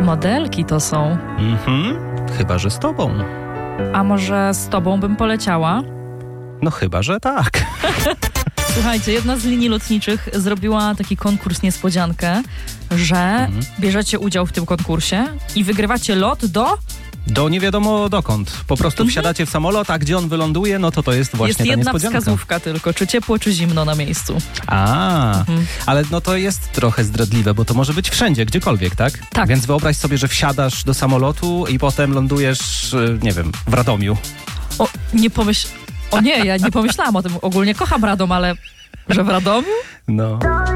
Modelki to są. Chyba, że z tobą. A może z tobą bym poleciała? No chyba, że tak. Słuchajcie, jedna z linii lotniczych zrobiła taki konkurs niespodziankę, że bierzecie udział w tym konkursie i wygrywacie lot Do nie wiadomo dokąd. Po prostu wsiadacie w samolot, a gdzie on wyląduje, no to jest właśnie jest ta jedna niespodzianka. wskazówka tylko, czy ciepło, czy zimno na miejscu. Ale no to jest trochę zdradliwe, bo to może być wszędzie, gdziekolwiek, tak? Tak. Więc wyobraź sobie, że wsiadasz do samolotu i potem lądujesz, nie wiem, w Radomiu. O nie, ja nie pomyślałam o tym. Ogólnie kocham Radom, ale że w Radomiu? No.